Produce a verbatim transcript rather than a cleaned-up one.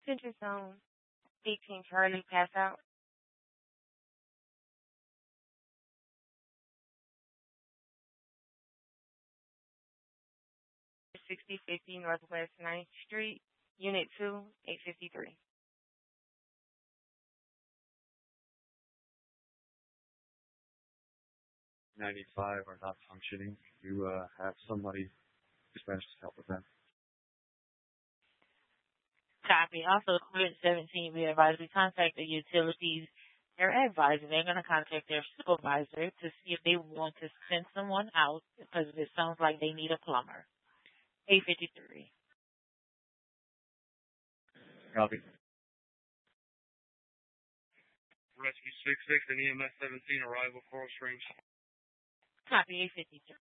Central Zone, eighteen Charlie, pass out. sixty fifty Northwest ninth Street, Unit two, eight fifty-three. ninety-five are not functioning. You uh, have somebody dispatched to help with that. Copy. Also, Clearance seventeen, be advised, we contact the utilities. They're advising they're going to contact their supervisor to see if they want to send someone out because it sounds like they need a plumber. eight fifty-three. Copy. Rescue six six and E M S seventeen, arrival Coral Springs. Copy. eight fifty-three.